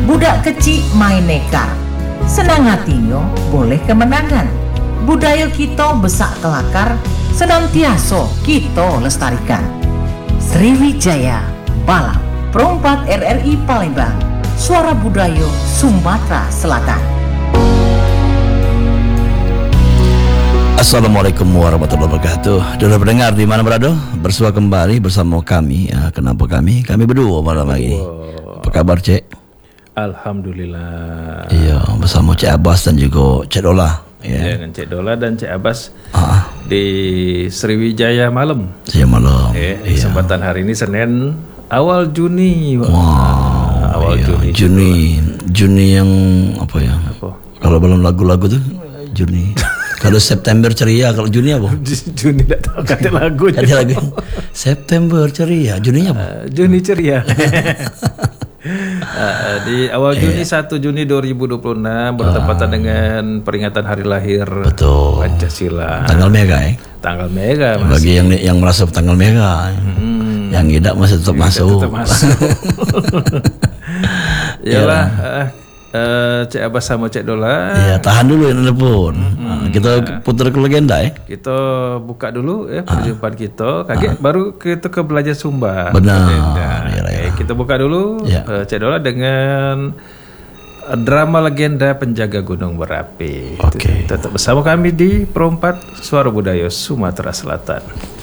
Budak kecil main nekar, senang hatinya boleh kemenangan. Budaya kita besak kelakar, senantiasa kita lestarikan. Sriwijaya Balap Perompat RRI Palembang, suara budaya Sumatera Selatan. Assalamualaikum warahmatullahi wabarakatuh. Dulu pendengar di mana berada, bersua kembali bersama kami. Kenapa kami? Kami berdua malam ini. Apa kabar, Cek? Alhamdulillah. Iya, bersama Cek Abbas dan juga Cek Dola. Ya, dengan Cek Dola dan Cek Abbas di Sriwijaya malam. Saya malam. Kesempatan hari ini Senin awal Juni. Awal Juni yang apa ya? Kalau belum lagu-lagu tuh Juni. Kalau September ceria, kalau Juni apa? Juni tidak tahu kata lagunya. Kata lagu September ceria, Juninya apa? Juni ceria. Di awal Juni 1 Juni 2026 bertepatan dengan peringatan hari lahir Pancasila. Tanggal mega ya. Tanggal mega. Bagi yang merasa tanggal mega, yang tidak masih tetap masuk. Yalah. Cek Abbas sama Cek Dola. Ya, tahan dulu yang telepon. Kita putar ke legenda ya. Kita buka dulu ya perjumpaan kita. Kaget baru kita ke belajar Sumba. Benar. Kita buka dulu Cek Dola dengan drama legenda penjaga gunung berapi. Tetap bersama kami di Perompat Suara Budaya Sumatera Selatan.